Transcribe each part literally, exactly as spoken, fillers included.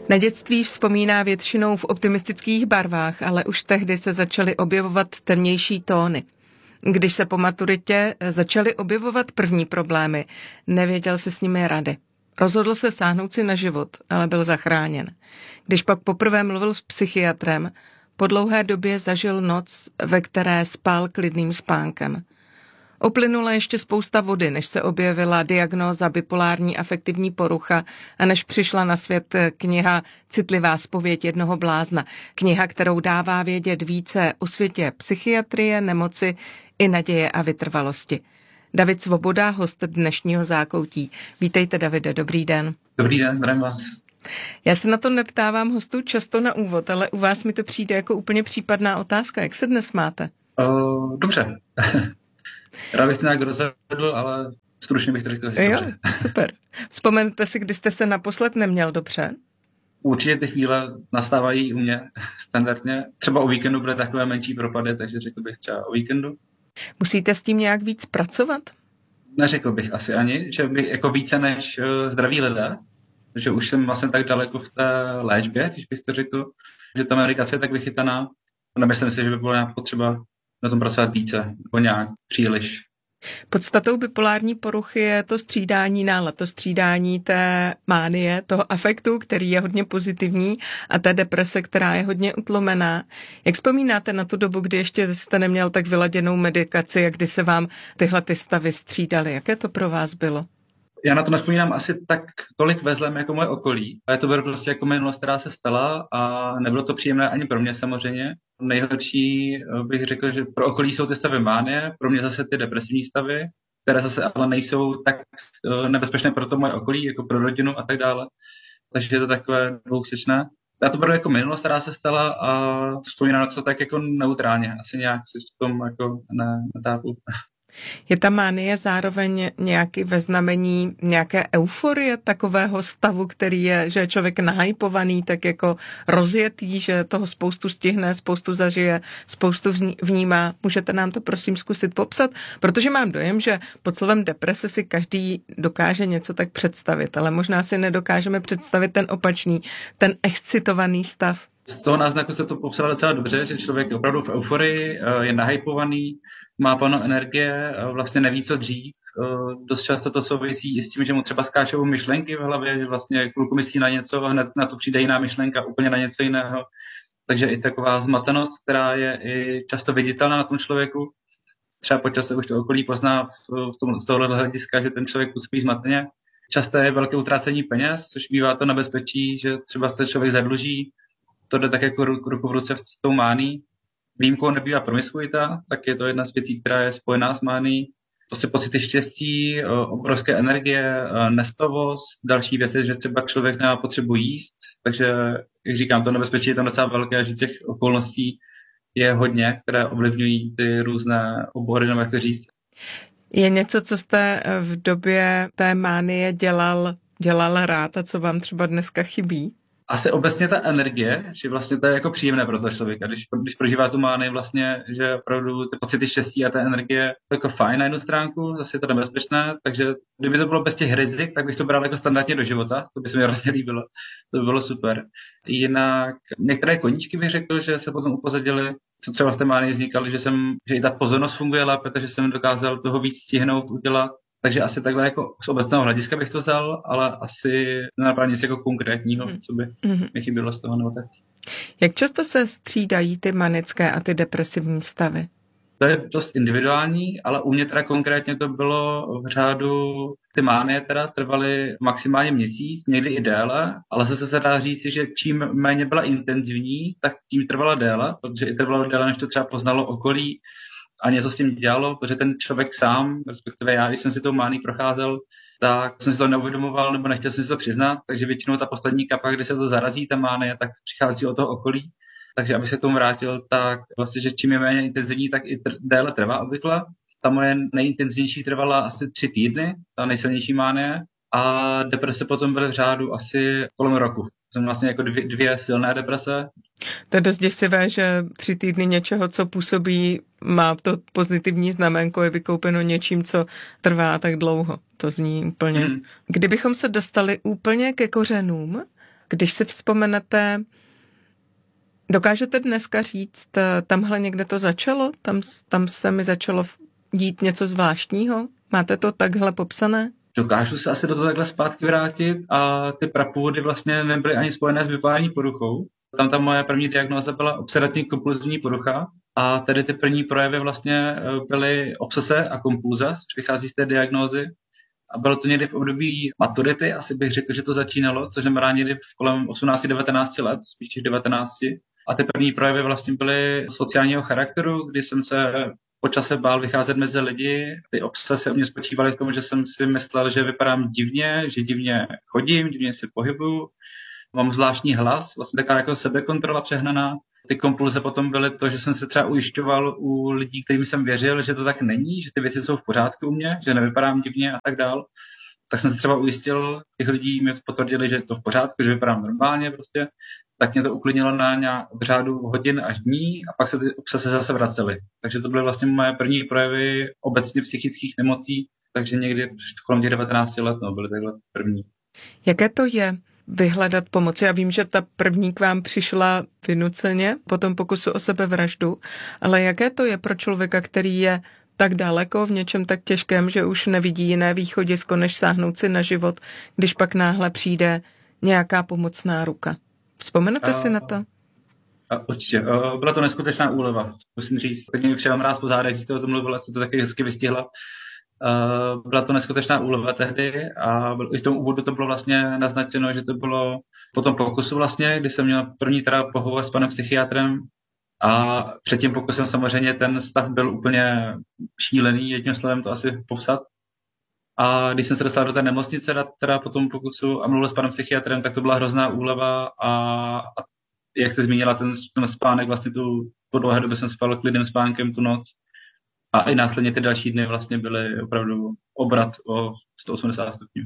Na dětství vzpomíná většinou v optimistických barvách, ale už tehdy se začaly objevovat temnější tóny. Když se po maturitě začaly objevovat první problémy, nevěděl se s nimi rady. Rozhodl se sáhnout si na život, ale byl zachráněn. Když pak poprvé mluvil s psychiatrem, po dlouhé době zažil noc, ve které spal klidným spánkem. Uplynula ještě spousta vody, než se objevila diagnóza bipolární afektivní porucha a než přišla na svět kniha Citlivá zpověď jednoho blázna. Kniha, kterou dává vědět více o světě psychiatrie, nemoci i naděje a vytrvalosti. David Svoboda, host dnešního Zákoutí. Vítejte, Davide, dobrý den. Dobrý den, zdravím vás. Já se na to neptávám hostů často na úvod, ale u vás mi to přijde jako úplně případná otázka. Jak se dnes máte? Uh, dobře. Rád bych to nějak rozvedl, ale stručně bych to řekl, že jo, dobře. Super. Vzpomenete si, kdy jste se naposled neměl dobře? Určitě ty chvíle nastávají u mě standardně. Třeba o víkendu bude takové menší propady, takže řekl bych třeba o víkendu. Musíte s tím nějak víc pracovat? Neřekl bych asi ani, že bych jako více než uh, zdraví lidé, že už jsem vlastně tak daleko v té léčbě, když bych to řekl, že ta medikace je tak vychytaná. Nemyslím si, že by bylo nějak potřeba na tom pracovat více, nebo nějak příliš. Podstatou bipolární poruchy je to střídání nálad, to střídání té mánie, toho afektu, který je hodně pozitivní, a té deprese, která je hodně utlomená. Jak vzpomínáte na tu dobu, kdy ještě jste neměl tak vyladěnou medikaci a kdy se vám tyhle ty stavy střídaly? Jaké to pro vás bylo? Já na to nespomínám asi tak tolik ve zlém jako moje okolí. A je to bylo prostě jako minulost, která se stala a nebylo to příjemné ani pro mě samozřejmě. Nejhorší bych řekl, že pro okolí jsou ty stavy mánie, pro mě zase ty depresivní stavy, které zase ale nejsou tak nebezpečné pro to moje okolí, jako pro rodinu a tak dále. Takže je to takové dvousečné. Já to beru jako minulost, která se stala a vzpomínám na to tak jako neutrálně. Asi nějak si v tom jako ne, netápu. Je ta mánie zároveň nějaký ve znamení nějaké euforie takového stavu, který je, že je člověk nahypovaný, tak jako rozjetý, že toho spoustu stihne, spoustu zažije, spoustu vnímá. Můžete nám to prosím zkusit popsat? Protože mám dojem, že pod slovem deprese si každý dokáže něco tak představit, ale možná si nedokážeme představit ten opačný, ten excitovaný stav. Z toho náznaku jste to popsala docela dobře, že člověk je opravdu v euforii, je nahypovaný, má plno energie, vlastně neví, co dřív. Dost často to souvisí i s tím, že mu třeba skáčou myšlenky v hlavě, že vlastně chvilku myslí na něco a hned na to přijde jiná myšlenka, úplně na něco jiného. Takže i taková zmatenost, která je i často viditelná na tom člověku. Třeba po čase už to okolí pozná v tom, z tohohle hlediska, že ten člověk působí zmateně. Často je velké utrácení peněz, což bývá to nebezpečí, že třeba se člověk zadluží. To jde tak jako ruku v ruce s tou mánií. Výjimkou nebývá promiskuita, tak je to jedna z věcí, která je spojená s mánií. Prostě pocity štěstí, obrovské energie, nespavost, další věci, že třeba člověk nemá potřebu jíst, takže, jak říkám, to nebezpečí je tam docela velké, že těch okolností je hodně, které ovlivňují ty různé obory, nebo jak to říct. Je něco, co jste v době té mánie dělal, dělal rád a co vám třeba dneska chybí? Asi obecně ta energie, že vlastně to je jako příjemné pro toho člověka, když, když prožívá tu mánii vlastně, že opravdu ty pocity štěstí a ta energie je jako fajn na jednu stránku, zase je to nebezpečné, takže kdyby to bylo bez těch rizik, tak bych to bral jako standardně do života, to by se mi hrozně líbilo, to by bylo super. Jinak některé koníčky bych řekl, že se potom upozadily, co třeba v té mánii vznikaly, že jsem, že i ta pozornost funguje lépe, takže jsem dokázal toho víc stihnout, udělat. Takže asi takhle jako z obecného hlediska bych to vzal, ale asi nenapadá nic jako konkrétního, co by mi chybělo z toho nebo tak. Jak často se střídají ty manické a ty depresivní stavy? To je dost individuální, ale u mě teda konkrétně to bylo v řádu, ty mánie teda trvaly maximálně měsíc, někdy i déle, ale zase se dá říct, že čím méně byla intenzivní, tak tím trvala déle, protože i trvalo déle, než to třeba poznalo okolí, a něco s tím dělalo, protože ten člověk sám, respektive já, když jsem si tou mánií procházel, tak jsem si to neuvědomoval nebo nechtěl jsem si to přiznat, takže většinou ta poslední kapka, kdy se to zarazí, ta mánie, tak přichází od toho okolí. Takže aby se k tomu vrátil, tak vlastně, že čím je méně intenzivní, tak i tr- déle trvá obvykle. Ta moje nejintenzivnější trvala asi tři týdny, ta nejsilnější mánie, a deprese potom byly v řádu asi kolem roku. Jsem vlastně jako dvě, dvě silné deprese. To je dost děsivé, že tři týdny něčeho, co působí, má to pozitivní znamenko, je vykoupeno něčím, co trvá tak dlouho. To zní úplně. Hmm. Kdybychom se dostali úplně ke kořenům Když si vzpomenete, dokážete dneska říct, tamhle někde to začalo? Tam, tam se mi začalo dít něco zvláštního? Máte to takhle popsané? Dokážu se asi do toho takhle zpátky vrátit a ty prapůvody vlastně nebyly ani spojené s bipolární poruchou. Tam ta moje první diagnóza byla obsedatní kompulzivní porucha a tedy ty první projevy vlastně byly obsese a kompulze, přichází z té diagnózy. A bylo to někdy v období maturity, asi bych řekl, že to začínalo, což znamená někdy v kolem osmnáct devatenáct let, spíš devatenáct. A ty první projevy vlastně byly sociálního charakteru, kdy jsem se po čase bál vycházet mezi lidi. Ty obsese u mě spočívaly v tom, že jsem si myslel, že vypadám divně, že divně chodím, divně si pohybuju. Mám zvláštní hlas, vlastně taková jako sebekontrola přehnaná. Ty kompulze potom byly to, že jsem se třeba ujišťoval u lidí, kterým jsem věřil, že to tak není, že ty věci jsou v pořádku u mě, že nevypadám divně a tak dál. Tak jsem se třeba ujistil, těch lidí mi potvrdili, že je to v pořádku, že vypadám normálně prostě. Tak mě to uklidnilo na nějak v řádu hodin až dní a pak se ty obsese zase vracely. Takže to byly vlastně moje první projevy obecně psychických nemocí, takže někdy kolem těch devatenácti let no, byly takhle první. Jaké to je vyhledat pomoc? Já vím, že ta první k vám přišla vynuceně po tom pokusu o sebevraždu, ale jaké to je pro člověka, který je tak daleko v něčem tak těžkém, že už nevidí jiné východisko, než sáhnout si na život, když pak náhle přijde nějaká pomocná ruka? Vzpomenete si na to? A určitě. Byla to neskutečná úleva. Musím říct, tak mě přijel mráz po zádech, když jste o tom mluvila, jste to taky hezky vystihla. Byla to neskutečná úleva tehdy a i v tom úvodu to bylo vlastně naznačeno, že to bylo po tom pokusu vlastně, kdy jsem měl první teda pohovor s panem psychiatrem a před tím pokusem samozřejmě ten stav byl úplně šílený, jedním slovem to asi popsat. A když jsem se dostal do té nemocnice teda po tom pokusu a mluvil s panem psychiatrem, tak to byla hrozná úleva a, a jak jste zmínila, ten, ten spánek, vlastně tu po dlouhé době jsem spal klidným spánkem tu noc a i následně ty další dny vlastně byly opravdu obrat o sto osmdesát stupňů.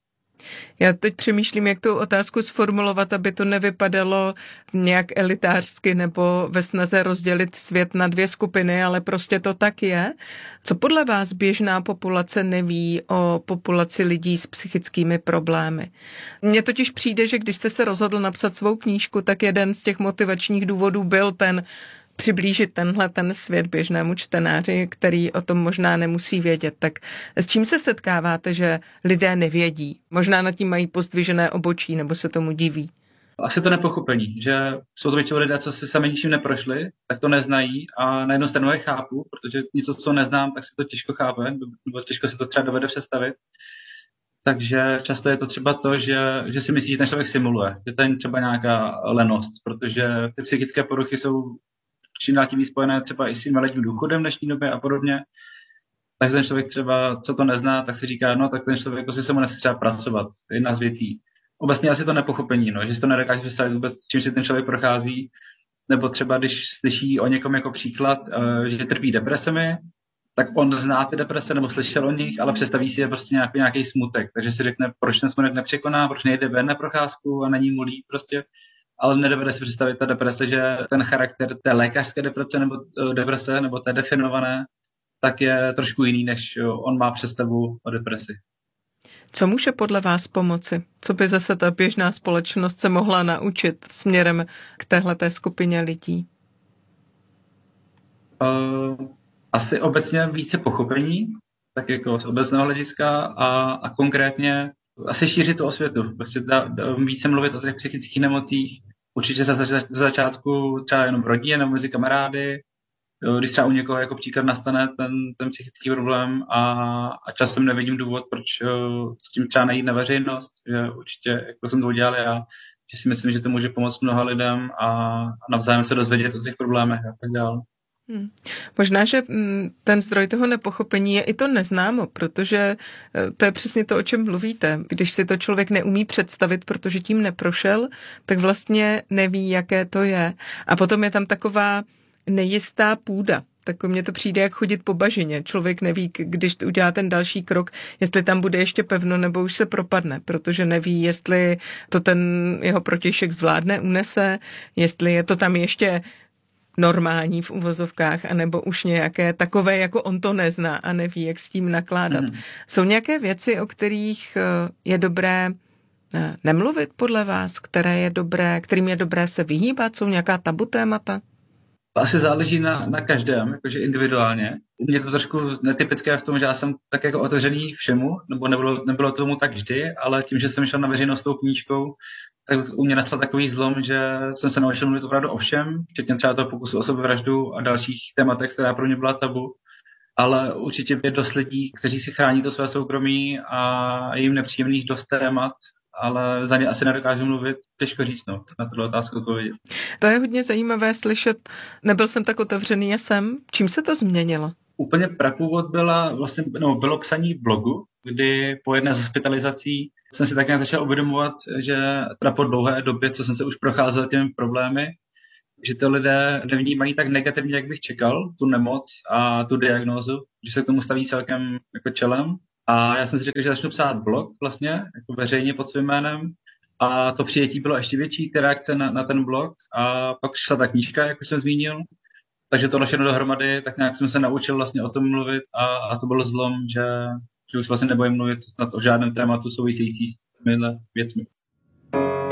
Já teď přemýšlím, jak tu otázku sformulovat, aby to nevypadalo nějak elitářsky nebo ve snaze rozdělit svět na dvě skupiny, ale prostě to tak je. Co podle vás běžná populace neví o populaci lidí s psychickými problémy? Mně totiž přijde, že když jste se rozhodl napsat svou knížku, tak jeden z těch motivačních důvodů byl ten přiblížit tenhle ten svět běžnému čtenáři, který o tom možná nemusí vědět. Tak s čím se setkáváte, že lidé nevědí? Možná nad tím mají pozdvižené obočí nebo se tomu diví? Asi to nepochopení, že jsou to většinou lidé, co si sami ničím neprošli, tak to neznají a na jednu stranu je chápu, protože něco, co neznám, tak si to těžko chápe, nebo těžko se to třeba dovede představit. Takže často je to třeba to, že, že si myslí, že ten člověk simuluje, že to je třeba nějaká lenost, protože ty psychické poruchy jsou čím dál tím víc spojené třeba i s invalidním důchodem v dnešní době a podobně. Takže ten člověk třeba, co to nezná, tak si říká, no tak ten člověk asi se mu nechce třeba pracovat. To je jedna z věcí. Obecně asi to nepochopení, no, že si to nedokáže představit vůbec, čím si ten člověk prochází. Nebo třeba, když slyší o někom jako příklad, že trpí depresemi, tak on zná ty deprese nebo slyšel o nich, ale představí si je prostě nějaký, nějaký smutek. Takže si řekne, proč ten smutek nepřekoná, proč nejde ven na procházku a není mu líp prostě. Ale nedovede si představit ta deprese, že ten charakter té lékařské deprese nebo deprese, nebo té definované, tak je trošku jiný, než on má představu o depresi. Co může podle vás pomoci? Co by zase ta běžná společnost se mohla naučit směrem k téhleté skupině lidí? Uh, asi obecně více pochopení, tak jako z obecného hlediska a, a konkrétně asi šířit to osvětu, prostě da, da, více mluvit o těch psychických nemocích, určitě za, za, za začátku třeba jenom v rodině nebo mezi kamarády, když třeba u někoho jako příklad nastane ten, ten psychický problém a, a časem nevidím důvod, proč s tím třeba najít na veřejnost, že určitě, jako jsem to udělal já, že si myslím, že to může pomoct mnoha lidem a, a navzájem se dozvědět o těch problémech a tak dále. Hmm. Možná, že ten zdroj toho nepochopení je i to neznámo, protože to je přesně to, o čem mluvíte. Když si to člověk neumí představit, protože tím neprošel, tak vlastně neví, jaké to je. A potom je tam taková nejistá půda. Tak mně to přijde, jak chodit po bažině. Člověk neví, když udělá ten další krok, jestli tam bude ještě pevno, nebo už se propadne, protože neví, jestli to ten jeho protějšek zvládne, unese, jestli je to tam ještě normální v uvozovkách, anebo už nějaké takové, jako on to nezná a neví, jak s tím nakládat. Mm. Jsou nějaké věci, o kterých je dobré nemluvit podle vás, které je dobré, kterým je dobré se vyhýbat? Jsou nějaká tabu témata? Asi záleží na, na každém, jakože individuálně. U mě to trošku netypické v tom, že já jsem tak jako otevřený všemu, nebo nebylo, nebylo tomu tak vždy, ale tím, že jsem šel na veřejnost s tou knížkou, tak u mě nastal takový zlom, že jsem se naučil mluvit opravdu o všem, včetně třeba toho pokusu o sebevraždu a dalších tématech, která pro mě byla tabu. Ale určitě je dost lidí, kteří si chrání to své soukromí a je jim nepříjemných dost témat, ale za ně asi nedokážu mluvit, těžko říct, no, na tuto otázku odpovědět. To je hodně zajímavé slyšet. Nebyl jsem tak otevřený, já jsem. Čím se to změnilo? Úplně prapůvod byla vlastně, no, bylo psaní blogu, kdy po jedné z hospitalizací jsem si tak nějak začal uvědomovat, že teda po dlouhé době, co jsem se už procházel těmi problémy, že to lidé nevnímají tak negativně, jak bych čekal, tu nemoc a tu diagnózu, že se k tomu staví celkem jako čelem. A já jsem si řekl, že začnu psát blog vlastně, jako veřejně pod svým jménem. A to přijetí bylo ještě větší, ta reakce na, na ten blog. A pak přišla ta knížka, jak už jsem zmínil. Takže to všechno dohromady, tak nějak jsem se naučil vlastně o tom mluvit a, a to byl zlom, že, že už vlastně nebojím mluvit snad o žádném tématu související s těmihle věcmi.